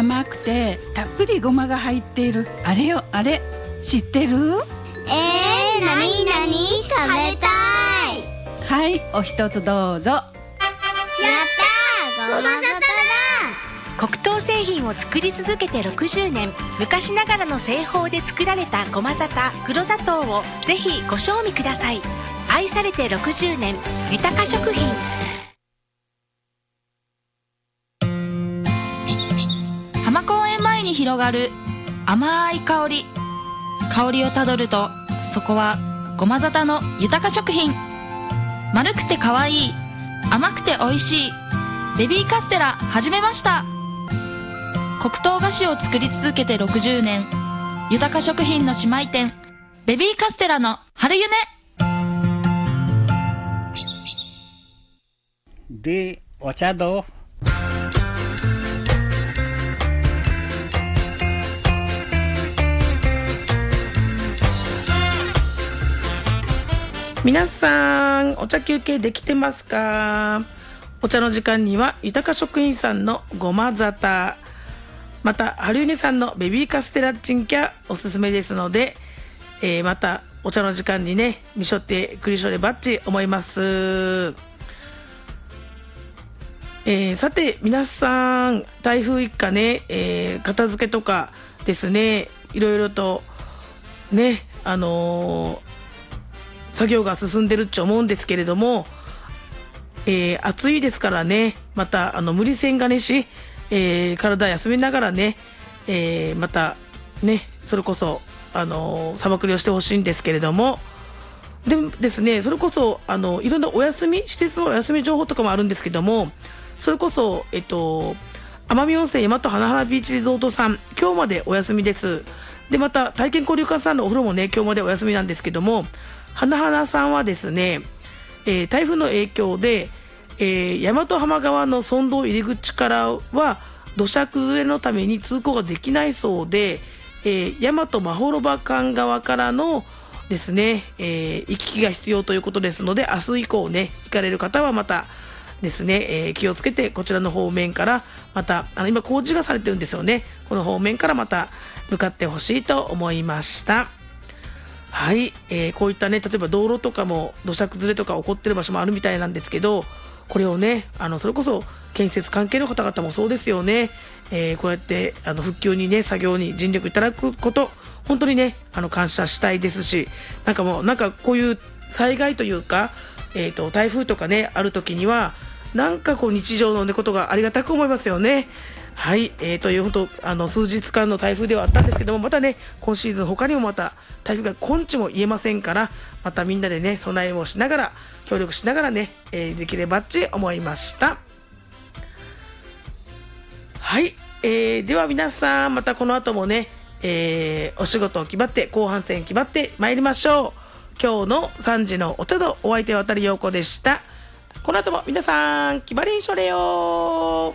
甘くてたっぷりごまが入っているあれよあれ、知ってる？ なになに食べたい。 はい、お一つどうぞ。 やったー、ごまざただ。 黒糖製品を作り続けて60年、昔ながらの製法で作られたごまざた、黒砂糖をぜひご賞味ください。愛されて60年、豊か食品。 浜公園前に広がる甘い香り。香りをたどると、そこはごまざたの豊か食品。丸くて可愛い、甘くて美味しいベビーカステラ始めました。黒糖菓子を作り続けて60年、豊か食品の姉妹店ベビーカステラの春ゆね。 で、お茶どう？ 皆さん、お茶休憩できてますか？お茶の時間には豊か食品さんのごまざた、また春ゆねさんのベビーカステラチンキャおすすめですので、またお茶の時間にね見しょってくりしょればっち思います。さて皆さん、台風一過ね、片付けとかですね、いろいろとね作業が進んでるっちゃ思うんですけれども、暑いですからね、また無理せんがねし、体休めながらね、またねそれこそさばくりをしてほしいんですけれども、でもですね、それこそいろんなお休み施設のお休み情報とかもあるんですけども、それこそ奄美温泉大和花々ビーチリゾートさん、今日までお休みです。でまた体験交流館さんのお風呂もね今日までお休みなんですけども、花々さんはですね、台風の影響で、大和浜川の村道入り口からは土砂崩れのために通行ができないそうで、大和まほろば間側からのですね、行き来が必要ということですので、明日以降ね行かれる方はまたですね、気をつけてこちらの方面からまた今工事がされてるんですよね、この方面からまた向かってほしいと思いました。はい、こういったね例えば道路とかも土砂崩れとか起こってる場所もあるみたいなんですけど、これをねそれこそ建設関係の方々もそうですよね、こうやって復旧にね作業に尽力いただくこと本当にね感謝したいですし、なんかこういう災害というか、台風とかねある時にはなんかこう日常のねことがありがたく思いますよね。はい、という本当数日間の台風ではあったんですけども、またね今シーズン他にもまた台風が今日も言えませんから、またみんなでね備えをしながら協力しながらね、できればっち思いました。はい、では皆さんまたこの後もね、お仕事を決まって後半戦決まってまいりましょう。今日の3時のお茶とお相手は渡陽子でした。この後も皆さん気張りんしょれよ。